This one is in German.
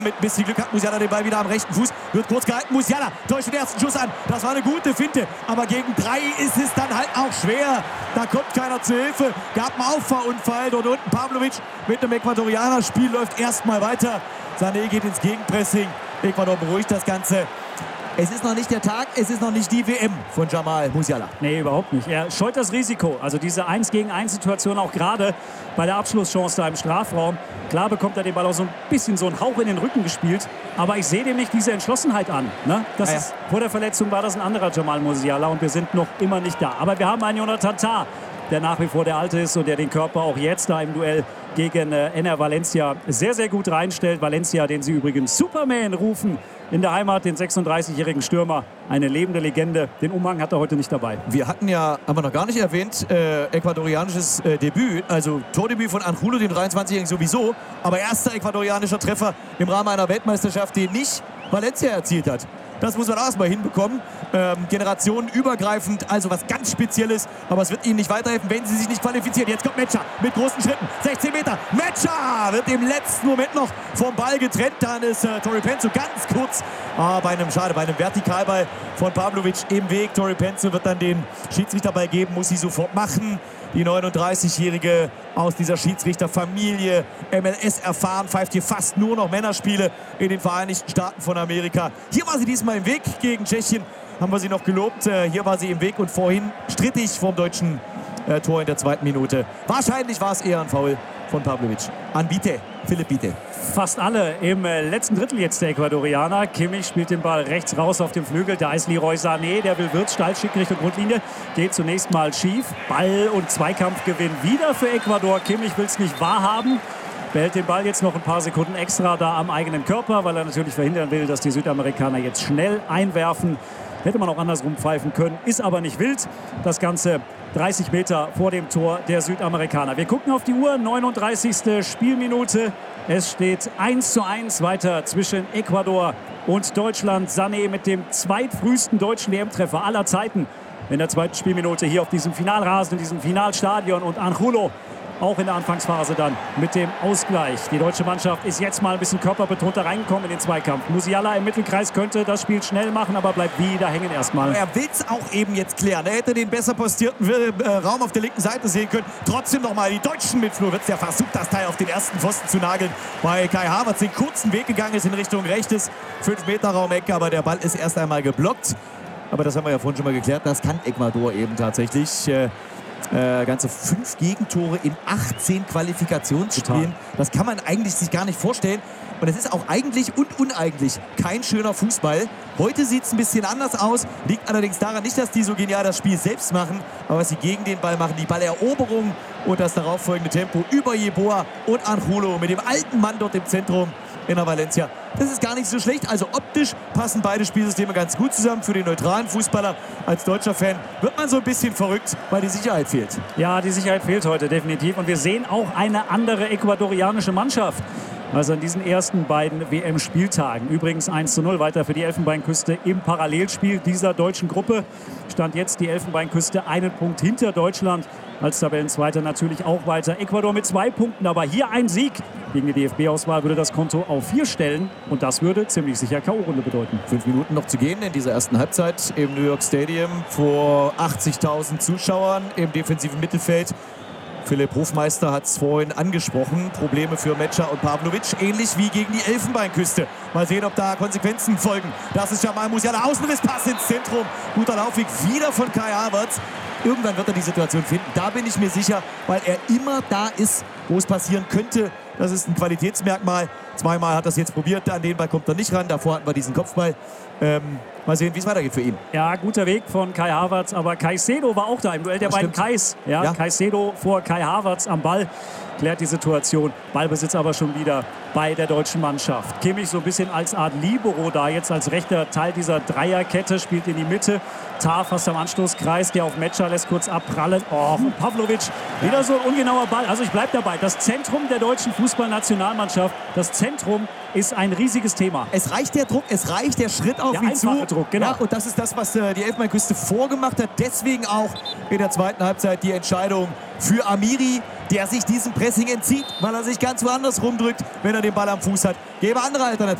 Mit ein bisschen Glück hat Musiala den Ball wieder am rechten Fuß. Wird kurz gehalten. Musiala täuscht den ersten Schuss an. Das war eine gute Finte. Aber gegen 3 ist es dann halt auch schwer. Da kommt keiner zu Hilfe. Gab einen Auffahrunfall. Dort unten Pavlovic mit einem Ecuadorianer. Spiel läuft erstmal weiter. Sané geht ins Gegenpressing. Ecuador beruhigt das Ganze. Es ist noch nicht der Tag, es ist noch nicht die WM von Jamal Musiala. Nee, überhaupt nicht. Er scheut das Risiko. Also diese 1-gegen-1-Situation auch gerade bei der Abschlusschance da im Strafraum. Klar bekommt er den Ball auch so ein bisschen so einen Hauch in den Rücken gespielt. Aber ich sehe dem nicht diese Entschlossenheit an. Ne? Ist, vor der Verletzung war das ein anderer Jamal Musiala und wir sind noch immer nicht da. Aber wir haben einen Jonathan Tah, der nach wie vor der Alte ist und der den Körper auch jetzt da im Duell gegen Enner Valencia sehr, sehr gut reinstellt. Valencia, den sie übrigens Superman rufen in der Heimat, den 36-jährigen Stürmer. Eine lebende Legende. Den Umhang hat er heute nicht dabei. Wir hatten ja, haben wir noch gar nicht erwähnt, ecuadorianisches Debüt. Also Tordebüt von Angulo, den 23-jährigen sowieso. Aber erster ecuadorianischer Treffer im Rahmen einer Weltmeisterschaft, den nicht Valencia erzielt hat. Das muss man auch erstmal hinbekommen. Generationenübergreifend, also was ganz Spezielles. Aber es wird ihnen nicht weiterhelfen, wenn sie sich nicht qualifizieren. Jetzt kommt Mecha mit großen Schritten. 16 Meter. Mecha wird im letzten Moment noch vom Ball getrennt. Dann ist Torri Penzo ganz kurz bei einem Vertikalball von Pavlovic im Weg. Torri Penzo wird dann den Schiedsrichterball geben, muss sie sofort machen. Die 39-Jährige aus dieser Schiedsrichterfamilie, MLS erfahren, pfeift hier fast nur noch Männerspiele in den Vereinigten Staaten von Amerika. Hier war sie diesmal im Weg gegen Tschechien, haben wir sie noch gelobt. Hier war sie im Weg und vorhin strittig vom deutschen Tor in der 2. Minute. Wahrscheinlich war es eher ein Foul von Pavlovic. An Bite, Philipp Bite. Fast alle im letzten Drittel jetzt der Ecuadorianer. Kimmich spielt den Ball rechts raus auf dem Flügel. Da ist Leroy Sané, der will Wirtz steil schicken Richtung Grundlinie. Geht zunächst mal schief. Ball- und Zweikampfgewinn wieder für Ecuador. Kimmich will es nicht wahrhaben. Behält den Ball jetzt noch ein paar Sekunden extra da am eigenen Körper, weil er natürlich verhindern will, dass die Südamerikaner jetzt schnell einwerfen. Hätte man auch andersrum pfeifen können, ist aber nicht wild. Das Ganze 30 Meter vor dem Tor der Südamerikaner. Wir gucken auf die Uhr, 39. Spielminute. Es steht 1:1 weiter zwischen Ecuador und Deutschland. Sané mit dem zweitfrühesten deutschen WM-Treffer aller Zeiten in der 2. Spielminute hier auf diesem Finalrasen, in diesem Finalstadion. Und Angulo auch in der Anfangsphase dann mit dem Ausgleich. Die deutsche Mannschaft ist jetzt mal ein bisschen körperbetonter reingekommen in den Zweikampf. Musiala im Mittelkreis könnte das Spiel schnell machen, aber bleibt wieder hängen erstmal. Er will es auch eben jetzt klären. Er hätte den besser postierten Raum auf der linken Seite sehen können. Trotzdem nochmal die Deutschen mit Flo Wirtz, der versucht, das Teil auf den ersten Pfosten zu nageln. Bei Kai Havertz den kurzen Weg gegangen ist in Richtung rechtes 5-Meter-Raum-Ecke, aber der Ball ist erst einmal geblockt. Aber das haben wir ja vorhin schon mal geklärt. Das kann Ecuador eben tatsächlich. Ganze 5 Gegentore in 18 Qualifikationsspielen. Total. Das kann man eigentlich sich gar nicht vorstellen. Und es ist auch eigentlich und uneigentlich kein schöner Fußball. Heute sieht es ein bisschen anders aus. Liegt allerdings daran nicht, dass die so genial das Spiel selbst machen, aber was sie gegen den Ball machen. Die Balleroberung und das darauffolgende Tempo über Yeboah und Angulo mit dem alten Mann dort im Zentrum in der Valencia. Das ist gar nicht so schlecht. Also optisch passen beide Spielsysteme ganz gut zusammen. Für den neutralen Fußballer als deutscher Fan wird man so ein bisschen verrückt, weil die Sicherheit fehlt. Ja, die Sicherheit fehlt heute definitiv. Und wir sehen auch eine andere ecuadorianische Mannschaft. Also an diesen ersten beiden WM-Spieltagen. Übrigens 1:0 weiter für die Elfenbeinküste im Parallelspiel dieser deutschen Gruppe. Stand jetzt die Elfenbeinküste einen Punkt hinter Deutschland. Als Tabellenzweiter natürlich auch weiter. Ecuador mit 2 Punkten, aber hier ein Sieg gegen die DFB-Auswahl würde das Konto auf 4 stellen. Und das würde ziemlich sicher K.O.-Runde bedeuten. 5 Minuten noch zu gehen in dieser ersten Halbzeit im New York Stadium vor 80.000 Zuschauern im defensiven Mittelfeld. Philipp Hofmeister hat es vorhin angesprochen. Probleme für Mecha und Pavlovic, ähnlich wie gegen die Elfenbeinküste. Mal sehen, ob da Konsequenzen folgen. Das ist Jamal Musiala, Außenrisspass ins Zentrum. Guter Laufweg wieder von Kai Havertz. Irgendwann wird er die Situation finden. Da bin ich mir sicher, weil er immer da ist, wo es passieren könnte. Das ist ein Qualitätsmerkmal. Zweimal hat er es jetzt probiert. An den Ball kommt er nicht ran. Davor hatten wir diesen Kopfball. Mal sehen, wie es weitergeht für ihn. Ja, guter Weg von Kai Havertz. Aber Caicedo war auch da im Duell der beiden Kais. Ja. Caicedo vor Kai Havertz am Ball. Klärt die Situation. Ballbesitz aber schon wieder bei der deutschen Mannschaft. Kimmich so ein bisschen als Art Libero da, jetzt als rechter Teil dieser Dreierkette, spielt in die Mitte. Tah fast am Anstoßkreis, der auf Mecha lässt kurz abprallen. Oh, und Pavlovic, wieder so ein ungenauer Ball. Also ich bleibe dabei. Das Zentrum der deutschen Fußballnationalmannschaft, das Zentrum ist ein riesiges Thema. Es reicht der Druck, es reicht der Schritt auf ihn zu. Druck, genau. Ja, und das ist das, was die Elfenbeinküste vorgemacht hat. Deswegen auch in der zweiten Halbzeit die Entscheidung für Amiri. der sich diesem Pressing entzieht, weil er sich ganz woanders rumdrückt, wenn er den Ball am Fuß hat. Gäbe andere Alternativen.